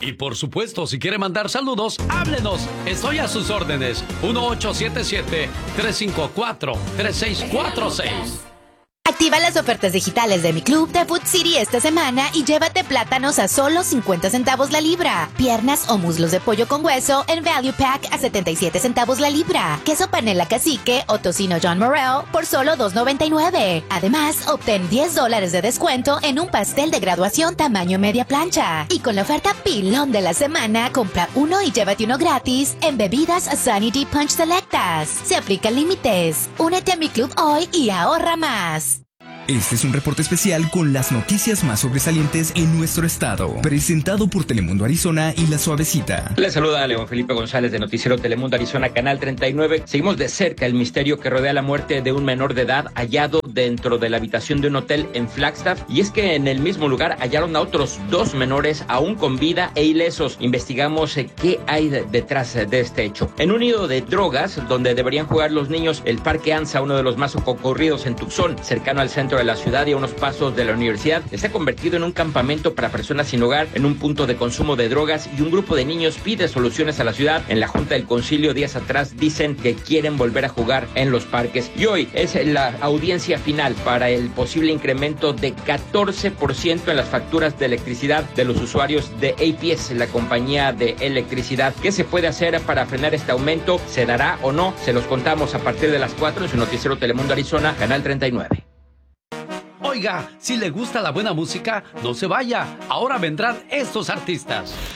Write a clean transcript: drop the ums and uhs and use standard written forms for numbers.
Y por supuesto, si quiere mandar saludos, háblenos. Estoy a sus órdenes. 1877-354-3646. Activa las ofertas digitales de Mi Club de Food City esta semana y llévate plátanos a solo 50 centavos la libra. Piernas o muslos de pollo con hueso en Value Pack a 77 centavos la libra. Queso panela cacique o tocino John Morrell por solo $2.99. Además, obtén $10 de descuento en un pastel de graduación tamaño media plancha. Y con la oferta pilón de la semana, compra uno y llévate uno gratis en bebidas Sunny D Punch Selectas. Se aplican límites. Únete a Mi Club hoy y ahorra más. Este es un reporte especial con las noticias más sobresalientes en nuestro estado, presentado por Telemundo Arizona y La Suavecita. Les saluda a León Felipe González de Noticiero Telemundo Arizona, Canal 39. Seguimos de cerca el misterio que rodea la muerte de un menor de edad hallado dentro de la habitación de un hotel en Flagstaff. Y es que en el mismo lugar hallaron a otros 2 menores aún con vida e ilesos. Investigamos qué hay detrás de este hecho. En un nido de drogas donde deberían jugar los niños, el Parque Anza, uno de los más concurridos en Tucson, cercano al centro de la ciudad y a unos pasos de la universidad, está convertido en un campamento para personas sin hogar, en un punto de consumo de drogas, y un grupo de niños pide soluciones a la ciudad. En la Junta del Concilio días atrás dicen que quieren volver a jugar en los parques, y hoy es la audiencia final para el posible incremento de 14% en las facturas de electricidad de los usuarios de APS, la compañía de electricidad. ¿Qué se puede hacer para frenar este aumento? ¿Se dará o no? Se los contamos a partir de las 4 en su noticiero Telemundo Arizona, Canal 39. Oiga, si le gusta la buena música, no se vaya. Ahora vendrán estos artistas.